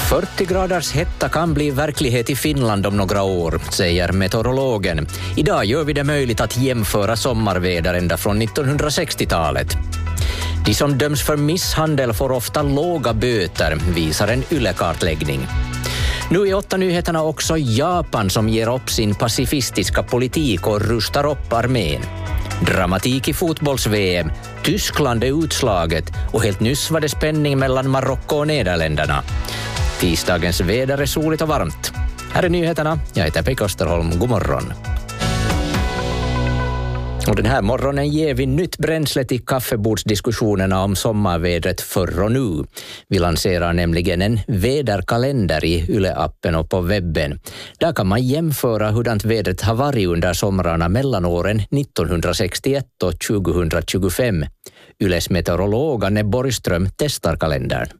40 graders hetta kan bli verklighet i Finland om några år, säger meteorologen. Idag gör vi det möjligt att jämföra sommarväder ända från 1960-talet. De som döms för misshandel får ofta låga böter, visar en YLE-kartläggning. Nu i 8 nyheterna också Japan som ger upp sin pacifistiska politik och rustar upp armén. Dramatik i fotbolls-VM, Tyskland är utslaget och helt nyss var det spänning mellan Marocko och Nederländerna. Tisdagens väder är soligt och varmt. Här är nyheterna, jag heter Pekka Österholm, god morgon. Och den här morgonen ger vi nytt bränsle till kaffebordsdiskussionerna om sommarvädret förr och nu. Vi lanserar nämligen en väderkalender i YLE-appen och på webben. Där kan man jämföra hurdant vädret har varit under somrarna mellan åren 1961 och 2025. YLEs meteorolog Anne Borgström testar kalendern.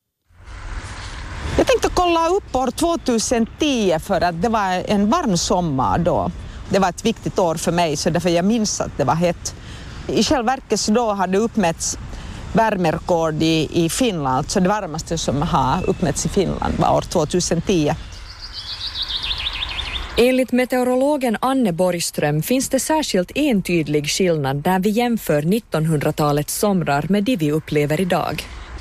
Jag tänkte kolla upp år 2010 för att det var en varm sommar då. Det var ett viktigt år för mig så därför jag minns att det var hett. I själva verket så då hade uppmätts värmerekord i Finland. Så det varmaste som har uppmätts i Finland var år 2010. Enligt meteorologen Anne Borgström finns det särskilt en tydlig skillnad när vi jämför 1900-talets somrar med det vi upplever idag.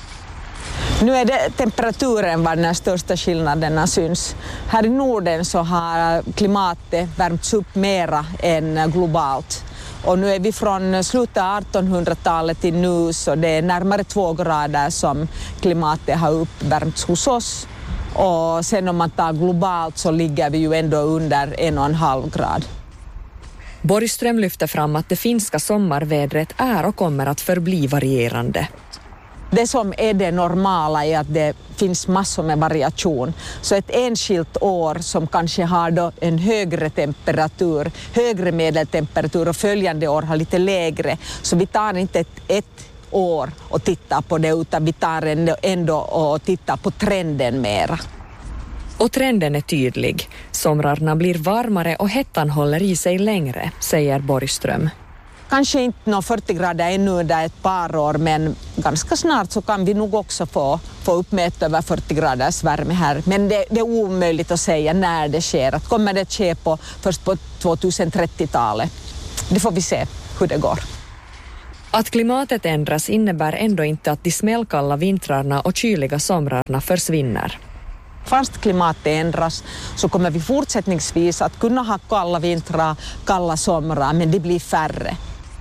Nu är det temperaturen var den största skillnaderna syns. Här i Norden så har klimatet värmts upp mera än globalt. Och nu är vi från slutet av 1800-talet till nu så det är närmare 2 grader som klimatet har uppvärmts hos oss. Och sen om man tar globalt så ligger vi ju ändå under 1,5 grad. Borgström lyfter fram att det finska sommarvädret är och kommer att förbli varierande. Det som är det normala är att det finns massor med variation. Så ett enskilt år som kanske har då en högre temperatur, högre medeltemperatur och följande år har lite lägre. Så vi tar inte ett år och tittar på det utan vi tar ändå och tittar på trenden mera. Och trenden är tydlig. Somrarna blir varmare och hettan håller i sig längre, säger Borgström. Kanske inte någon 40 grader ännu under ett par år men ganska snart så kan vi nog också få uppmäta över 40 graders värme här. Men det är omöjligt att säga när det sker. Att kommer det att ske först på 2030-talet? Det får vi se hur det går. Att klimatet ändras innebär ändå inte att de smällkalla vintrarna och kyliga somrarna försvinner. Fast klimatet ändras så kommer vi fortsättningsvis att kunna ha kalla vintrar, kalla somrar men det blir färre.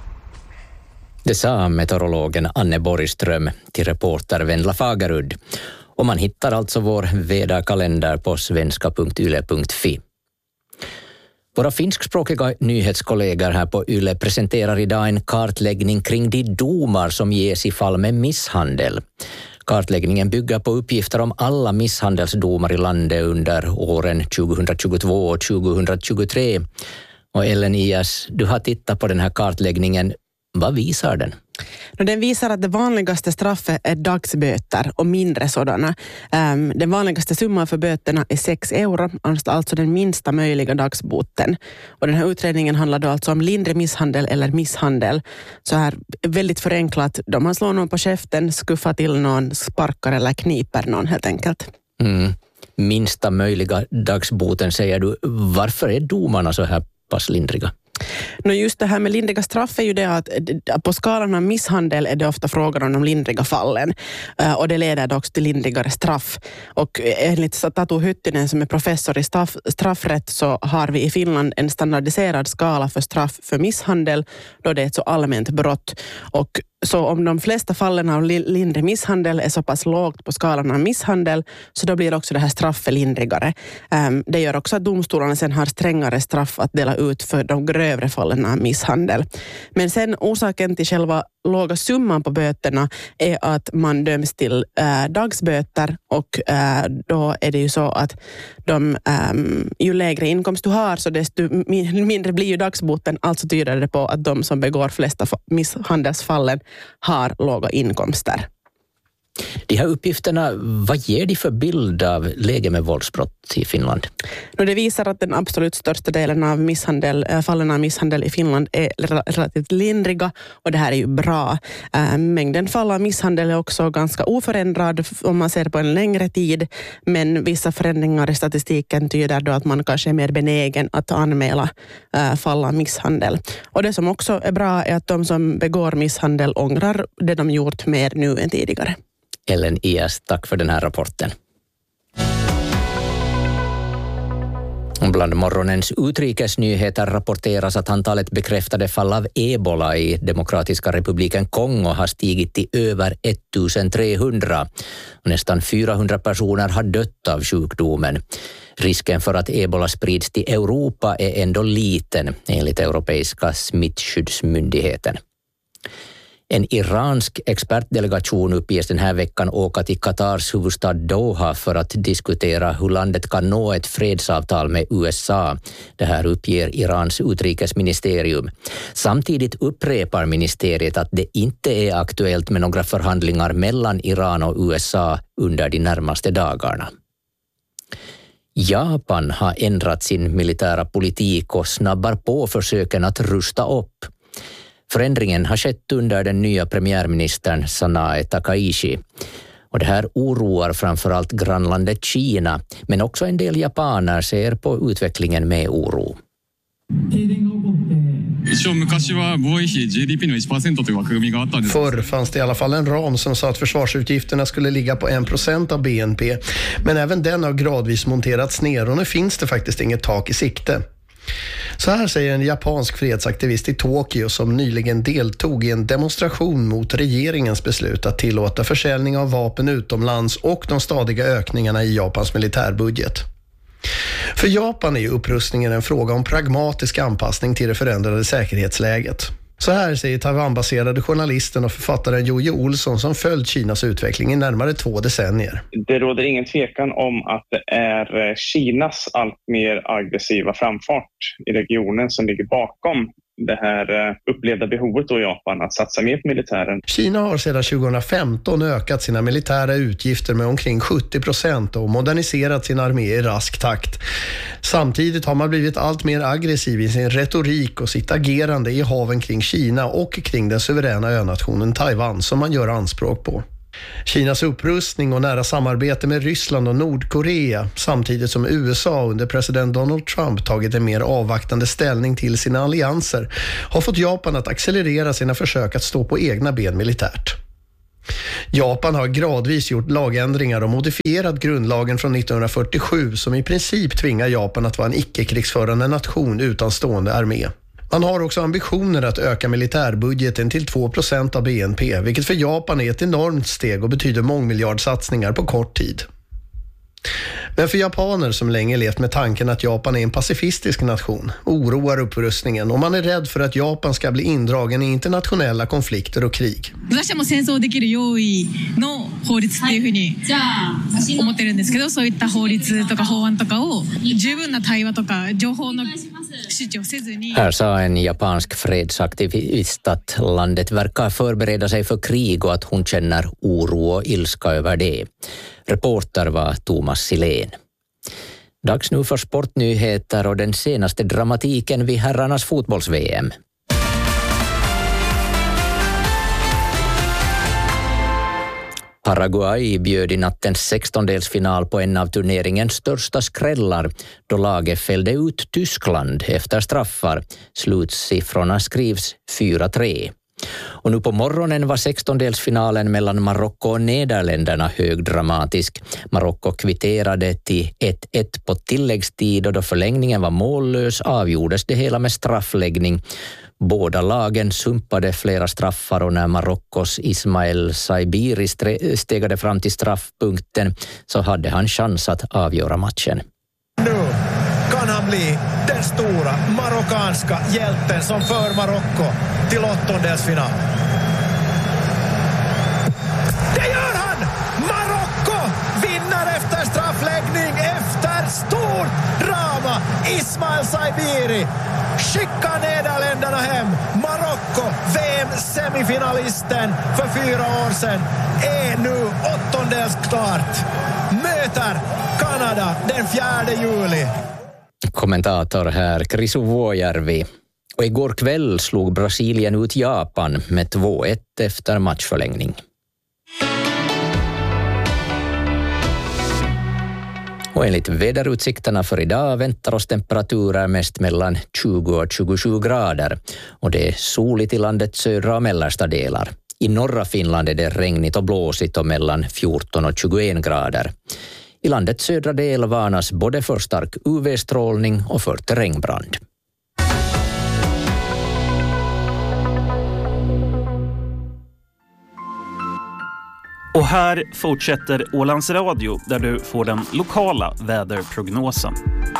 Det sa meteorologen Anne Borgström till reporter Vendla Fagerud. Och man hittar alltså vår väderkalender på svenska.yle.fi. Våra finskspråkiga nyhetskollegor här på YLE presenterar idag en kartläggning kring de domar som ges i fall med misshandel. Kartläggningen bygger på uppgifter om alla misshandelsdomar i landet under åren 2022 och 2023. Och Ellen Ias, du har tittat på den här kartläggningen. Vad visar den? Den visar att det vanligaste straffet är dagsböter och mindre sådana. Den vanligaste summan för böterna är 6 euro, alltså den minsta möjliga dagsboten. Och den här utredningen handlar då alltså om lindrig misshandel eller misshandel. Så här väldigt förenklat, då man slår någon på käften, skuffar till någon, sparkar eller kniper någon helt enkelt. Minsta möjliga dagsboten säger du. Varför är domarna så här pass lindriga? Just det här med lindriga straff är ju det att på skalan av misshandel är det ofta frågan om de lindriga fallen och det leder också till lindrigare straff. Och enligt Tatu Hyttinen som är professor i straffrätt så har vi i Finland en standardiserad skala för straff för misshandel då det är ett så allmänt brott. Och så om de flesta fallen av lindrig misshandel är så pass lågt på skalan av misshandel så då blir också det här straffet lindrigare. Det gör också att domstolarna sen har strängare straff att dela ut för de grövre fallen av misshandel. Men sen orsaken till själva låga summan på böterna är att man döms till dagsböter och då är det ju så att ju lägre inkomst du har så desto mindre blir ju dagsboten, alltså tyder det på att de som begår flesta misshandelsfallen har låga inkomster. De här uppgifterna, vad ger de för bild av läget med våldsbrott i Finland? Det visar att den absolut största delen av fallen av misshandel i Finland är relativt lindriga, och det här är ju bra. Mängden fall av misshandel är också ganska oförändrad om man ser på en längre tid, men vissa förändringar i statistiken tyder då att man kanske är mer benägen att anmäla fall av misshandel. Och det som också är bra är att de som begår misshandel ångrar det de gjort mer nu än tidigare. Ellen Ias, tack för den här rapporten. Bland morgonens utrikesnyheter rapporteras att antalet bekräftade fall av ebola i Demokratiska republiken Kongo har stigit till över 1300. Nästan 400 personer har dött av sjukdomen. Risken för att ebola sprids till Europa är ändå liten, enligt Europeiska smittskyddsmyndigheten. En iransk expertdelegation uppges den här veckan åka till Katars huvudstad Doha för att diskutera hur landet kan nå ett fredsavtal med USA. Det här uppger Irans utrikesministerium. Samtidigt upprepar ministeriet att det inte är aktuellt med några förhandlingar mellan Iran och USA under de närmaste dagarna. Japan har ändrat sin militära politik och snabbar på försöken att rusta upp. Förändringen har skett under den nya premiärministern Sanae Takaichi. Och det här oroar framförallt grannlandet Kina, men också en del japaner ser på utvecklingen med oro. Förr fanns det i alla fall en ram som sa att försvarsutgifterna skulle ligga på 1% av BNP. Men även den har gradvis monterats ner och nu finns det faktiskt inget tak i sikte. Så här säger en japansk fredsaktivist i Tokyo som nyligen deltog i en demonstration mot regeringens beslut att tillåta försäljning av vapen utomlands och de stadiga ökningarna i Japans militärbudget. För Japan är ju upprustningen en fråga om pragmatisk anpassning till det förändrade säkerhetsläget. Så här säger Taiwan-baserade journalisten och författaren Joje Olsson som följt Kinas utveckling i närmare 2 decennier. Det råder ingen tvekan om att det är Kinas allt mer aggressiva framfart i regionen som ligger bakom det här upplevda behovet i Japan att satsa mer på militären. Kina har sedan 2015 ökat sina militära utgifter med omkring 70% och moderniserat sin armé i rask takt. Samtidigt har man blivit allt mer aggressiv i sin retorik och sitt agerande i haven kring Kina och kring den suveräna önationen Taiwan som man gör anspråk på. Kinas upprustning och nära samarbete med Ryssland och Nordkorea samtidigt som USA under president Donald Trump tagit en mer avvaktande ställning till sina allianser har fått Japan att accelerera sina försök att stå på egna ben militärt. Japan har gradvis gjort lagändringar och modifierat grundlagen från 1947 som i princip tvingar Japan att vara en icke-krigsförande nation utan stående armé. Man har också ambitioner att öka militärbudgeten till 2% av BNP, vilket för Japan är ett enormt steg och betyder mångmiljardsatsningar på kort tid. Men för japaner som länge levt med tanken att Japan är en pacifistisk nation oroar upprustningen och man är rädd för att Japan ska bli indragen i internationella konflikter och krig. Här sa en japansk fredsaktivist att landet verkar förbereda sig för krig och att hon känner oro och ilska över det. Reporter var Thomas Silén. Dags nu för sportnyheter och den senaste dramatiken vid herrarnas fotbolls-VM. Paraguay bjöd i nattens 16-delsfinal på en av turneringens största skrällar då laget fällde ut Tyskland efter straffar. Slutsiffrorna skrivs 4-3. Och nu på morgonen var 16-delsfinalen mellan Marocko och Nederländerna högdramatisk. Marocko kvitterade till 1-1 på tilläggstid och då förlängningen var mållös avgjordes det hela med straffläggning. Båda lagen sumpade flera straffar och när Marockos Ismael Saibiri stegade fram till straffpunkten så hade han chans att avgöra matchen. Nu kan han bli den stora marockanska hjälten som för Marocko till 8-delsfinal. Det gör han! Marocko vinner efter straffläggning efter stor drama Ismail Saibiri skickar Nederländerna hem. Marocko, VM-semifinalisten för 4 år sedan, är nu åttondelsklart. Möter Kanada den 4 juli. Kommentator här, Krisu Vuojärvi. Och igår kväll slog Brasilien ut Japan med 2-1 efter matchförlängning. Och enligt väderutsikterna för idag väntar oss temperaturer mest mellan 20 och 27 grader. Och det är soligt i landets södra och mellersta delar. I norra Finland är det regnigt och blåsigt och mellan 14 och 21 grader. I landets södra del varnas både för stark UV-strålning och för terrängbrand. Och här fortsätter Ålands Radio där du får den lokala väderprognosen.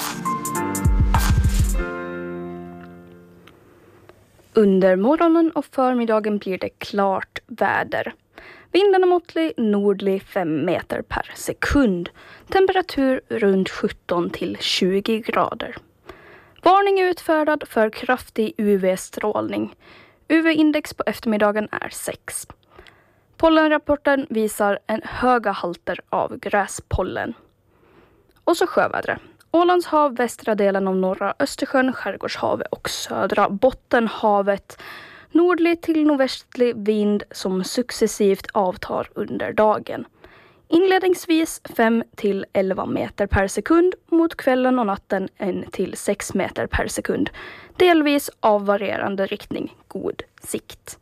Under morgonen och förmiddagen blir det klart väder. Vinden är måttlig, nordlig 5 meter per sekund. Temperatur runt 17 till 20 grader. Varning är utfärdad för kraftig UV-strålning. UV-index på eftermiddagen är 6. Pollenrapporten visar en höga halter av gräspollen. Och så sjövädret. Ålands hav, västra delen av norra Östersjön, Skärgårdshavet och södra Bottenhavet. Nordlig till nordvästlig vind som successivt avtar under dagen. Inledningsvis 5 till 11 meter per sekund, mot kvällen och natten 1 till 6 meter per sekund. Delvis av varierande riktning, god sikt.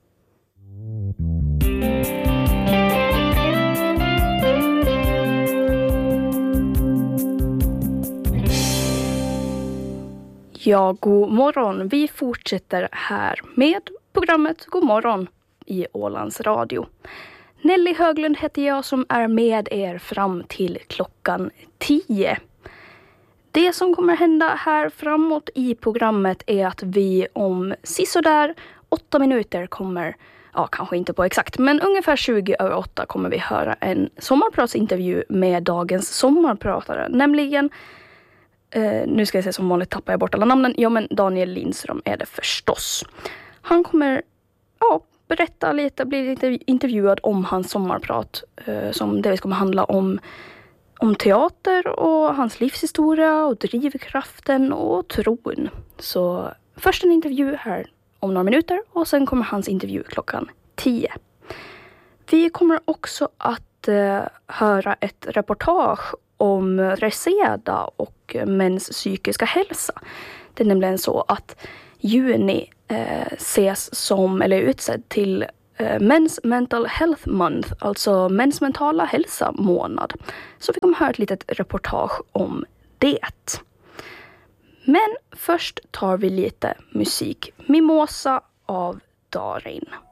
Ja, god morgon. Vi fortsätter här med programmet God morgon i Ålands Radio. Nelly Höglund heter jag som är med er fram till klockan 10. Det som kommer hända här framåt i programmet är att vi om sisådär 8 minuter kommer, ja kanske inte på exakt, men ungefär 7:20 kommer vi höra en sommarpratsintervju med dagens sommarpratare, nämligen nu ska jag säga som vanligt tappar jag bort alla namnen. Ja, men Daniel Lindström är det förstås. Han kommer berätta lite, bli lite intervjuad om hans sommarprat som delvis kommer handla om teater och hans livshistoria och drivkraften och tron. Så först en intervju här om några minuter och sen kommer hans intervju klockan 10. Vi kommer också att höra ett reportage om Reseda och mäns psykiska hälsa. Det är nämligen så att juni ses som, eller utsedd till Men's Mental Health Month, alltså mäns mentala hälsa månad. Så vi kommer höra ett litet reportage om det. Men först tar vi lite musik. Mimosa av Darin.